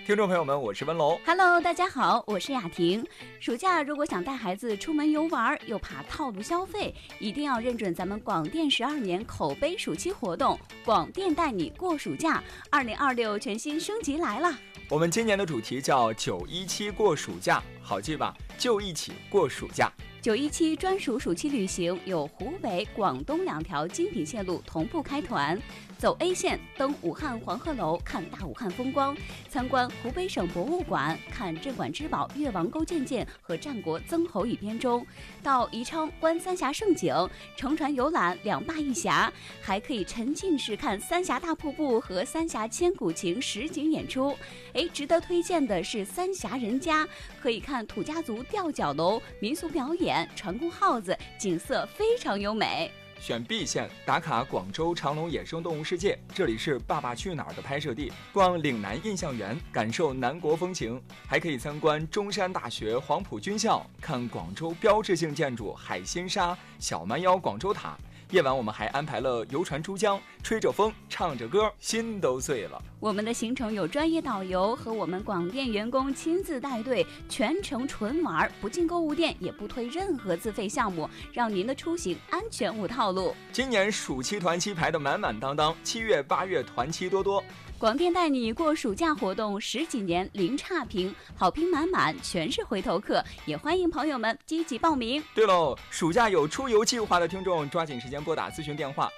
听众朋友们，我是温龙。 Hello， 大家好，我是雅婷。暑假如果想带孩子出门游玩，又怕套路消费，一定要认准咱们广电12年口碑暑期活动，广电带你过暑假，2026全新升级来了。 我们今年的主题叫917过暑假，好记吧？就一起过暑假。 917专属暑期旅行有湖北、广东2条精品线路同步开团，走 A 线登武汉黄鹤楼看大武汉风光，参观湖北省博物馆看镇馆之宝越王沟建舰和战国曾侯乙编钟，到宜昌观三峡胜景，乘船游览2坝1峡，还可以沉浸式看三峡大瀑布和三峡千古情实景演出。值得推荐的是三峡人家，可以看土家族吊脚楼、民俗表演、传功号子，景色非常优美。 选 B 线打卡广州长隆野生动物世界，这里是《爸爸去哪儿》的拍摄地，逛岭南印象园，感受南国风情，还可以参观中山大学黄埔军校，看广州标志性建筑海心沙、小蛮腰广州塔。夜晚我们还安排了游船珠江，吹着风唱着歌，心都碎了。 我们的行程有专业导游和我们广电员工亲自带队，全程纯玩，不进购物店，也不推任何自费项目，让您的出行安全无套路。 今年暑期团期排得满满当当，7月8月团期多多。 广电带你过暑假活动10几年零差评，好评满满，全是回头客，也欢迎朋友们积极报名。 对喽，暑假有出游计划的听众，抓紧时间拨打咨询电话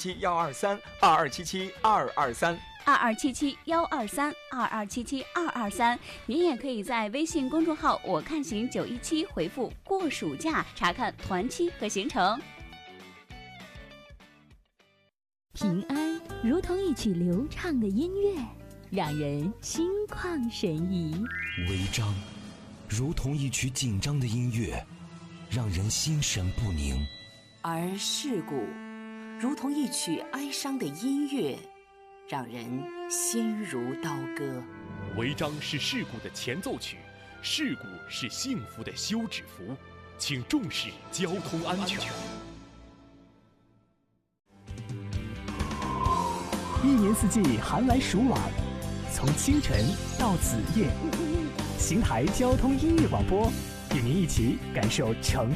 2277-123，2277-123，2277-223。您也可以在微信公众号我看行917回复过暑假，查看团期和行程。 平安如同一曲流畅的音乐，让人心旷神怡； 违章如同一曲紧张的音乐，让人心神不宁； 而事故如同一曲哀伤的音乐，让人心如刀割。 违章是事故的前奏曲，事故是幸福的休止符，请重视交通安全。 一年四季寒来暑往，从清晨到子夜，邢台交通音乐广播，与您一起感受城市